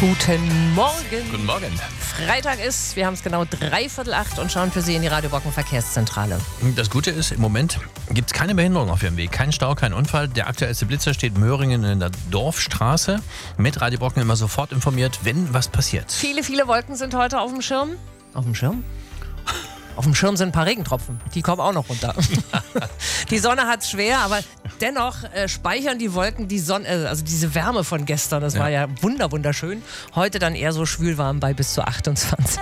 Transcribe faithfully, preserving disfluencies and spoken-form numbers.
Guten Morgen. Guten Morgen. Freitag ist, wir haben es genau dreiviertel acht und schauen für Sie in die Radio Bocken Verkehrszentrale. Das Gute ist, im Moment gibt es keine Behinderung auf Ihrem Weg. Kein Stau, kein Unfall. Der aktuellste Blitzer steht Möhringen in der Dorfstraße. Mit Radio Bocken immer sofort informiert, wenn was passiert. Viele, viele Wolken sind heute auf dem Schirm. Auf dem Schirm? Auf dem Schirm sind ein paar Regentropfen. Die kommen auch noch runter. Die Sonne hat es schwer, aber dennoch äh, speichern die Wolken die Sonne, äh, also diese Wärme von gestern. Das Ja. war ja wunder, wunderschön. Heute dann eher so schwülwarm bei bis zu achtundzwanzig.